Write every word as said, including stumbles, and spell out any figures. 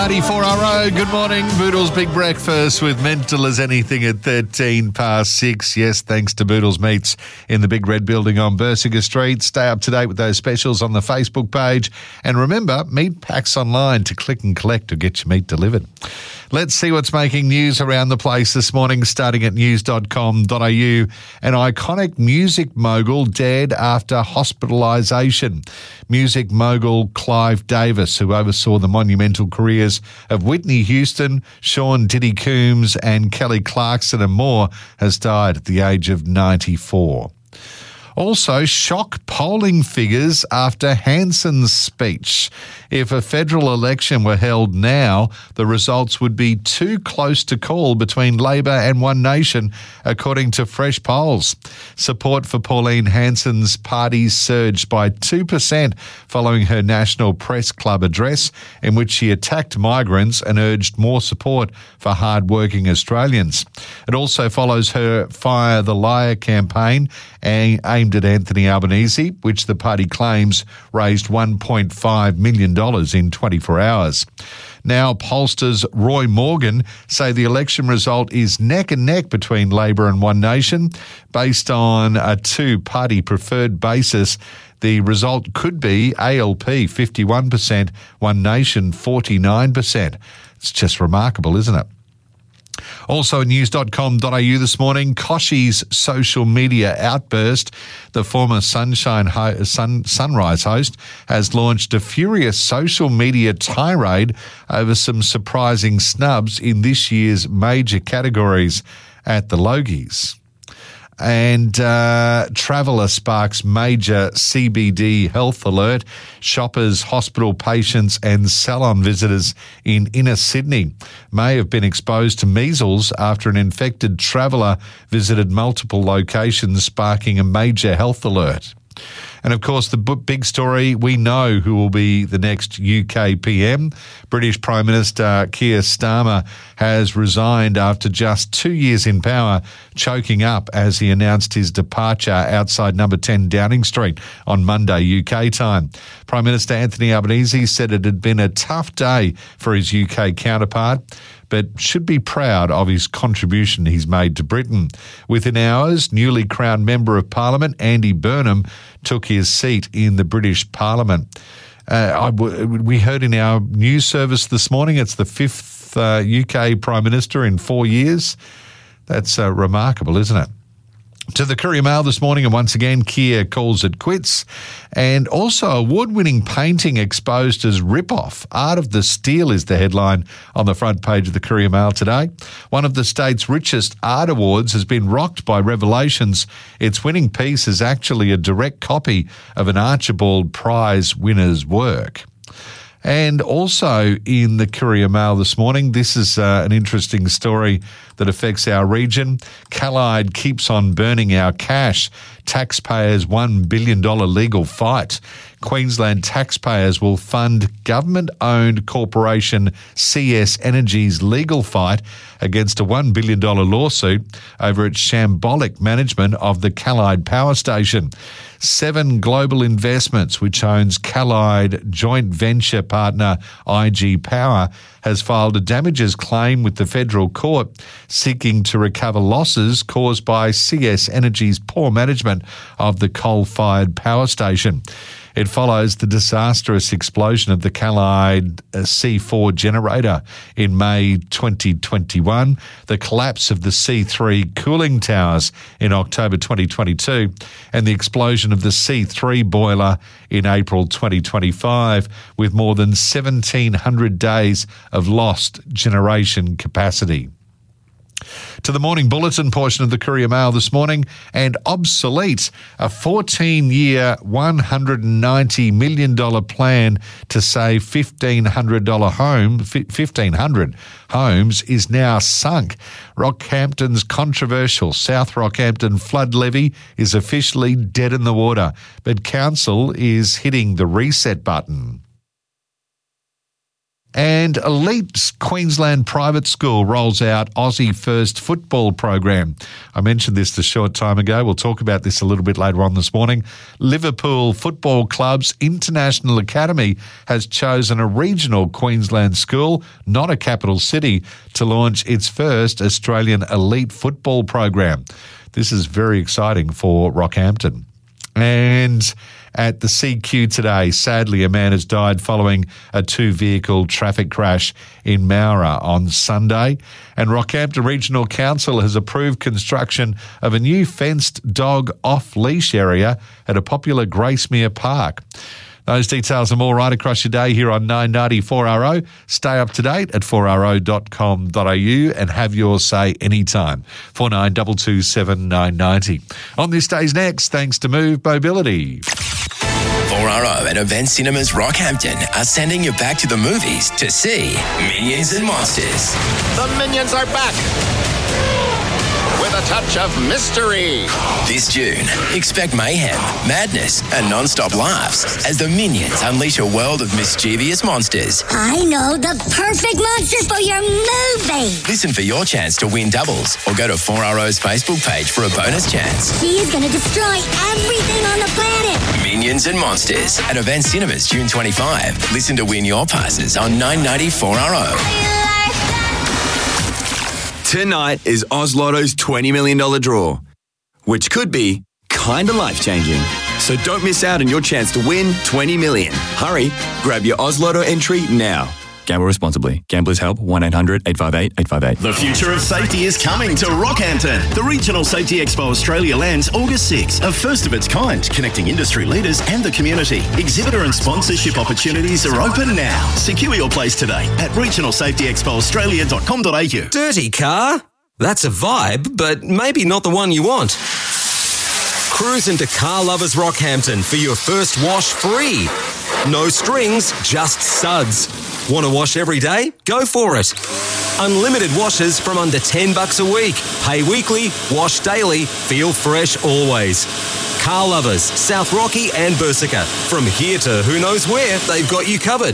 ninety-four R O. Good morning. Boodle's Big Breakfast with Mental as Anything at thirteen past six. Yes, thanks to Boodle's Meats in the Big Red Building on Bersinger Street. Stay up to date with those specials on the Facebook page. And remember, meat packs online to click and collect or get your meat delivered. Let's see what's making news around the place this morning, starting at news dot com dot a u. An iconic music mogul dead after hospitalisation. Music mogul Clive Davis, who oversaw the monumental careers of Whitney Houston, Sean Diddy Coombs and Kelly Clarkson and more, has died at the age of ninety-four. Also, shock polling figures after Hanson's speech. If a federal election were held now, the results would be too close to call between Labor and One Nation, according to fresh polls. Support for Pauline Hanson's party surged by two percent following her National Press Club address, in which she attacked migrants and urged more support for hard-working Australians. It also follows her Fire the Liar campaign aimed at Anthony Albanese, which the party claims raised one point five million dollars in twenty-four hours. Now, pollsters Roy Morgan say the election result is neck and neck between Labor and One Nation. Based on a two-party preferred basis, the result could be A L P fifty-one percent, One Nation forty-nine percent. It's just remarkable, isn't it? Also, news dot com dot a u this morning, Koshy's social media outburst. The former Sunshine ho- Sun- Sunrise host has launched a furious social media tirade over some surprising snubs in this year's major categories at the Logies. And uh, Traveller sparks major C B D health alert. Shoppers, hospital patients and salon visitors in inner Sydney may have been exposed to measles after an infected traveller visited multiple locations, sparking a major health alert. And, of course, the big story, we know who will be the next U K P M. British Prime Minister Keir Starmer has resigned after just two years in power, choking up as he announced his departure outside number ten Downing Street on Monday U K time. Prime Minister Anthony Albanese said it had been a tough day for his U K counterpart, but should be proud of his contribution he's made to Britain. Within hours, newly crowned Member of Parliament Andy Burnham took his seat in the British Parliament. Uh, I, we heard in our news service this morning it's the fifth uh, U K Prime Minister in four years. That's uh, remarkable, isn't it? To the Courier Mail this morning, and once again, Keir calls it quits. And also, award-winning painting exposed as rip-off. Art of the Steel is the headline on the front page of the Courier Mail today. One of the state's richest art awards has been rocked by revelations. Its winning piece is actually a direct copy of an Archibald Prize winner's work. And also in the Courier Mail this morning, this is uh, an interesting story that affects our region. Callide keeps on burning our cash. Taxpayers' one billion dollars legal fight. Queensland taxpayers will fund government-owned corporation C S Energy's legal fight against a one billion dollars lawsuit over its shambolic management of the Callide Power Station. Seven Global Investments, which owns Callide joint venture partner I G Power, has filed a damages claim with the federal court seeking to recover losses caused by C S Energy's poor management of the coal-fired power station. It follows the disastrous explosion of the Callide C four generator in May twenty twenty-one, the collapse of the C three cooling towers in October twenty twenty-two, and the explosion of the C three boiler in April twenty twenty-five, with more than seventeen hundred days of lost generation capacity. To the morning bulletin portion of the Courier Mail this morning, and obsolete, a fourteen-year, one hundred ninety million dollars plan to save fifteen hundred dollars home, fifteen hundred homes is now sunk. Rockhampton's controversial South Rockhampton flood levy is officially dead in the water, but council is hitting the reset button. And elite Queensland private school rolls out Aussie First football program. I mentioned this a short time ago. We'll talk about this a little bit later on this morning. Liverpool Football Club's International Academy has chosen a regional Queensland school, not a capital city, to launch its first Australian elite football program. This is very exciting for Rockhampton. And at the C Q today, sadly, a man has died following a two-vehicle traffic crash in Mowra on Sunday. And Rockhampton Regional Council has approved construction of a new fenced dog off-leash area at a popular Gracemere Park. Those details and more right across your day here on nine ninety four R O. Stay up to date at four r o dot com dot a u and have your say anytime. four nine two two seven nine nine zero. On this day's next, thanks to Move Mobility. four R O and Event Cinemas Rockhampton are sending you back to the movies to see Minions and Monsters. The Minions are back with a touch of mystery. This June, expect mayhem, madness, and non-stop laughs as the Minions unleash a world of mischievous monsters. I know the perfect monsters for your movie. Listen for your chance to win doubles or go to four R O's Facebook page for a bonus chance. She is going to destroy everything on the planet. Minions and Monsters at Event Cinemas June twenty-fifth. Listen to win your passes on nine ninety four R O. Tonight is Oz Lotto's twenty million dollars draw, which could be kind of life-changing. So don't miss out on your chance to win twenty million dollars. Hurry, grab your Oz Lotto entry now. Gamble responsibly. Gamblers help one eight hundred eight five eight eight five eight. The future of safety is coming to Rockhampton. The Regional Safety Expo Australia lands August sixth, a first of its kind, connecting industry leaders and the community. Exhibitor and sponsorship opportunities are open now. Secure your place today at regional safety expo australia dot com dot a u. Dirty car? That's a vibe, but maybe not the one you want. Cruise into Car Lovers Rockhampton for your first wash free. No strings, just suds. Want to wash every day? Go for it. Unlimited washes from under ten bucks a week. Pay weekly, wash daily, feel fresh always. Car Lovers, South Rocky and Bersica. From here to who knows where, they've got you covered.